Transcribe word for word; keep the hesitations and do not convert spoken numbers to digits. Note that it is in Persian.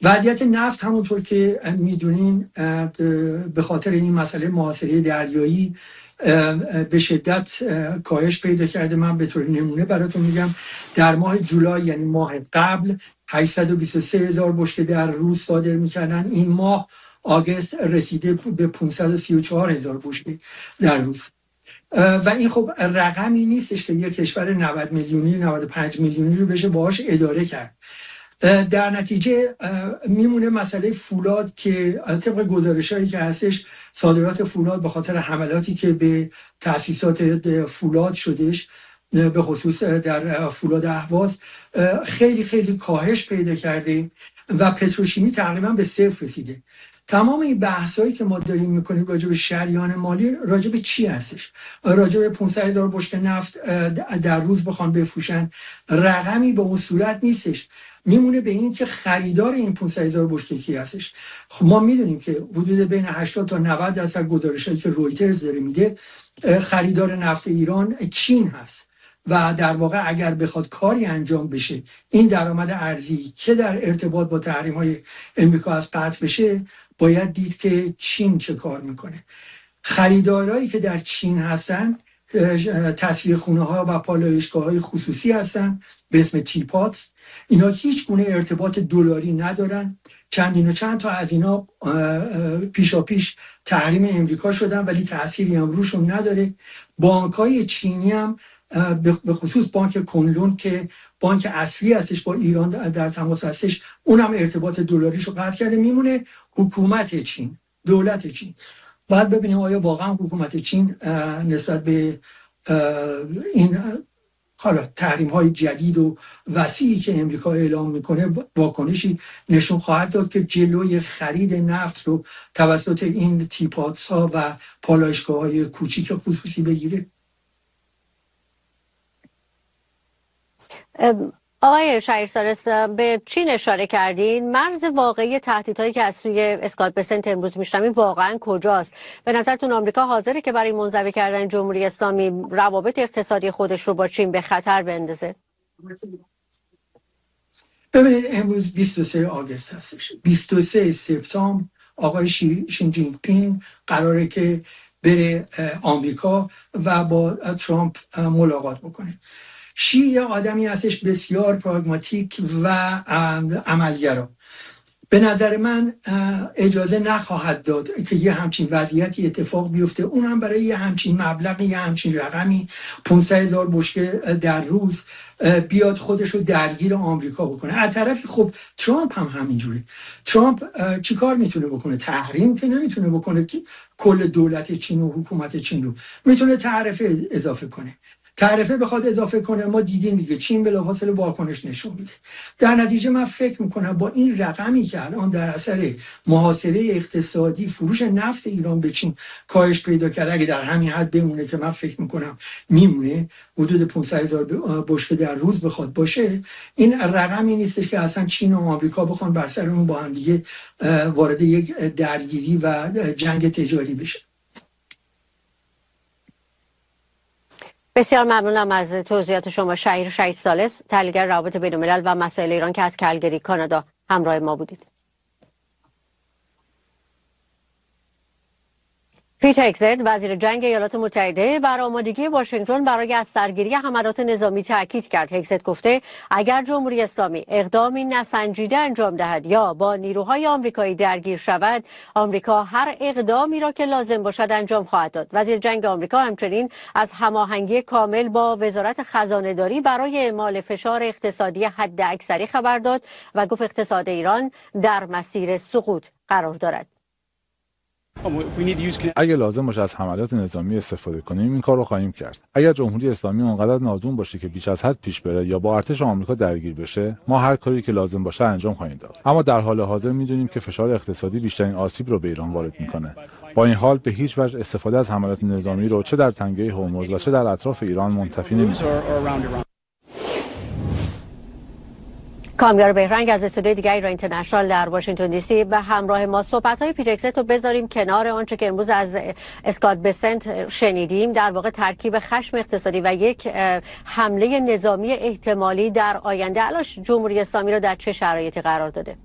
وضعیت نفت همونطور که میدونین به خاطر این مسئله محاصره دریایی به شدت کاهش پیدا کرده. من به طور نمونه براتون میگم در ماه جولای یعنی ماه قبل هشتصد و بیست و سه هزار بشکه در روز صادر میکردن. این ماه آگست رسیده به پانصد و سی و چهار هزار بشکه در روز و این خب رقمی نیستش که یک کشور نود میلیونی نود و پنج میلیونی رو بشه باهاش اداره کرد. در نتیجه میمونه مسئله فولاد که طبق گزارش‌هایی که هستش صادرات فولاد به خاطر حملاتی که به تأسیسات فولاد شدش به خصوص در فولاد اهواز خیلی خیلی کاهش پیدا کرده و پتروشیمی تقریبا به صفر رسیده. تمام این بحثایی که ما داریم میکنیم راجع به شریان مالی راجع به چی هستش؟ راجع به پانصد هزار بشکه نفت در روز بخوان بفروشن رقمی به اون صورت نیستش. میمونه به این که خریدار این پانصد هزار بشکه کی هستش. خب ما میدونیم که حدود بین هشتاد تا نود درصد گزارشایی که رویترز داره میده خریدار نفت ایران چین هست و در واقع اگر بخواد کاری انجام بشه این درآمد ارزی که در ارتباط با تحریم‌های امریکا از قطع بشه باید دید که چین چه کار میکنه. خریدارایی که در چین هستن تصفیه خونه ها و پالایشگاه های خصوصی هستن به اسم تیپاتس. اینا هیچ گونه ارتباط دلاری ندارن. چندین و چند تا از اینا پیشا پیش تحریم امریکا شدن ولی تأثیری هم روشون نداره. بانک های چینی هم به خصوص بانک کنلون که بانک اصلی هستش با ایران در تماس هستش اونم ارتباط دلاریشو قطع کرده. میمونه حکومت چین، دولت چین. باید ببینیم آیا واقعا حکومت چین نسبت به این حالا تحریم های جدید و وسیعی که امریکا اعلام میکنه واکنشی نشون خواهد داد که جلوی خرید نفت رو توسط این تیپاتس ها و پالایشگاه های کوچیک خصوصی بگیره. آقای شهیرسالس به چین اشاره کردین. مرز واقعی تهدیدهایی که از سوی اسکات بسنت امروز میشنویم واقعا کجاست؟ به نظرتون آمریکا حاضره که برای منزوی کردن جمهوری اسلامی روابط اقتصادی خودش رو با چین به خطر بندازه؟ ببینید امروز بیست و سه آگوست هستش. بیست و سه سپتامبر آقای شی جین پینگ قراره که بره آمریکا و با ترامپ ملاقات بکنه. شی یه آدمی هستش بسیار پراگماتیک و عملگرا. به نظر من اجازه نخواهد داد که یه همچین وضعیتی اتفاق بیفته، اون هم برای یه همچین مبلغی، یه همچین رقمی پانصد هزار بشکه در روز بیاد خودش رو درگیر آمریکا بکنه. از طرفی خب ترامپ هم همینجوری. ترامپ چی کار میتونه بکنه؟ تحریم که نمیتونه بکنه که کل دولت چین و حکومت چین رو، میتونه تعرفه اضافه کنه. تعرفه بخواد اضافه کنه ما دیدیم دیگه چین بلافاصله واکنش نشون میده. در نتیجه من فکر میکنم با این رقمی که الان در اثر محاصره اقتصادی فروش نفت ایران به چین کاهش پیدا کرده، اگه در همین حد بمونه که من فکر میکنم میمونه حدود پانصد هزار بشکه در روز بخواد باشه، این رقمی نیستش که اصلا چین و آمریکا بخوان بر سر اون با هم دیگه وارد یک درگیری و جنگ تجاری بشه. بسیار ممنونم از توضیحات شما شهیر شهیرسالس، تحلیلگر روابط بین‌الملل و مسائل ایران که از کلگری کانادا همراه ما بودید. پیت هگزت وزیر جنگ ایالات متحده بر آمادگی واشنگتن برای از سرگیری حملات نظامی تاکید کرد. هگزت گفته اگر جمهوری اسلامی اقدامی نسنجیده انجام دهد یا با نیروهای آمریکایی درگیر شود، آمریکا هر اقدامی را که لازم باشد انجام خواهد داد. وزیر جنگ آمریکا همچنین از هماهنگی کامل با وزارت خزانه‌داری برای اعمال فشار اقتصادی حداکثری خبر داد و گفت اقتصاد ایران در مسیر سقوط قرار دارد. اگه لازم باشه از حملات نظامی استفاده کنیم این کار رو خواهیم کرد. اگر جمهوری اسلامی اونقدر نادون باشه که بیش از حد پیش بره یا با ارتش آمریکا درگیر بشه، ما هر کاری که لازم باشه انجام خواهیم داد. اما در حال حاضر میدونیم که فشار اقتصادی بیشترین آسیب رو به ایران وارد میکنه. با این حال به هیچ وجه استفاده از حملات نظامی رو چه در تنگه هرمز و چه در اطراف ایران منتفی نمی‌کنیم. کامیار بهرنگ از استودیوی دیگر ایران اینترنشنال در واشنگتن دی سی به همراه ما. صحبت‌های پیت هگزت رو بذاریم کنار آنچه که امروز از اسکات بسنت شنیدیم، در واقع ترکیب خشم اقتصادی و یک حمله نظامی احتمالی در آینده. الان جمهوری اسلامی رو در چه شرایطی قرار داده؟